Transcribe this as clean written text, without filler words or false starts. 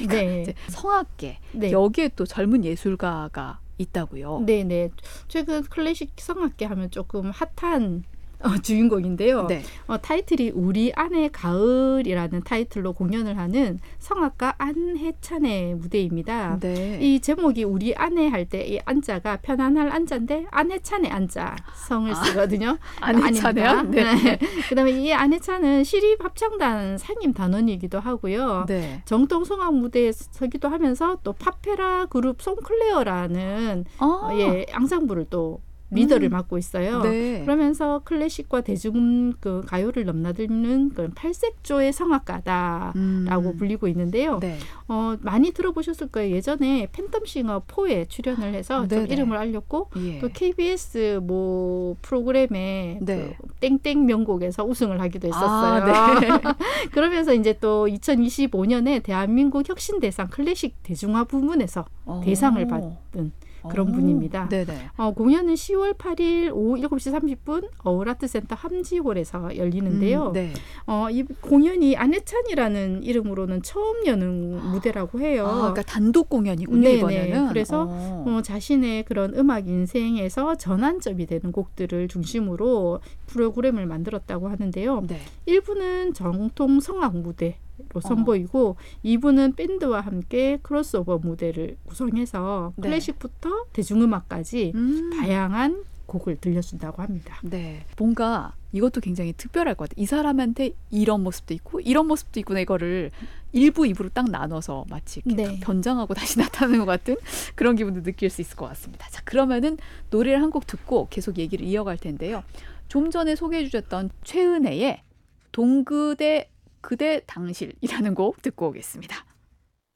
않습니까? 네. 이제 성악계 네. 여기에 또 젊은 예술가가 있다고요. 네네. 최근 클래식 성악계 하면 조금 핫한 주인공인데요. 네. 타이틀이 우리 안의 가을이라는 타이틀로 공연을 하는 성악가 안혜찬의 무대입니다. 네. 이 제목이 우리 안에 할 때 이 안자가 편안할 안자인데 안혜찬의 안자 성을 쓰거든요. 안혜찬이요? 네. 그다음에 이 안혜찬은 시립 합창단 상임 단원이기도 하고요. 네. 정통 성악 무대에 서기도 하면서 또 파페라 그룹 송클레어라는 앙상블을 또 리더를 맡고 있어요. 네. 그러면서 클래식과 대중 그 가요를 넘나드는 그 팔색조의 성악가다라고 불리고 있는데요. 네. 많이 들어보셨을 거예요. 예전에 팬텀싱어 4에 출연을 해서 좀 이름을 알렸고 예. 또 KBS 뭐 프로그램에 네. 그 땡땡 명곡에서 우승을 하기도 했었어요. 네. 그러면서 이제 또 2025년에 대한민국 혁신대상 클래식 대중화 부문에서 대상을 받은 그런 분입니다. 네네. 공연은 10월 8일 오후 7시 30분 어울아트센터 함지홀에서 열리는데요. 네. 이 공연이 안혜찬이라는 이름으로는 처음 여는 무대라고 해요. 그러니까 단독 공연이군요. 네네. 이번에는. 그래서 자신의 그런 음악 인생에서 전환점이 되는 곡들을 중심으로 프로그램을 만들었다고 하는데요. 네. 1부는 정통 성악 무대 로 선보이고 2부는 밴드와 함께 크로스오버 무대를 구성해서 클래식부터 대중음악까지 다양한 곡을 들려준다고 합니다. 네, 뭔가 이것도 굉장히 특별할 것 같아요. 이 사람한테 이런 모습도 있고 이런 모습도 있구나 이거를 1부, 2부로 딱 나눠서 마치 이렇게 변장하고 다시 나타나는 것 같은 그런 기분도 느낄 수 있을 것 같습니다. 자, 그러면은 노래를 한 곡 듣고 계속 얘기를 이어갈 텐데요. 좀 전에 소개해 주셨던 최은혜의 동그대 그대 당실이라는 곡 듣고 오겠습니다.